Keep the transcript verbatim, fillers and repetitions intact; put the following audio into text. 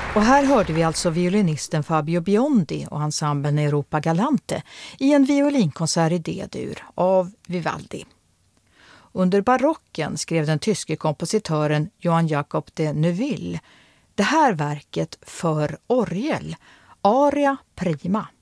Och här hörde vi alltså violinisten Fabio Biondi och ensemblen Europa Galante i en violinkonsert i D-dur av Vivaldi. Under barocken skrev den tyske kompositören Johann Jakob de Neuville det här verket för orgel, Aria Prima.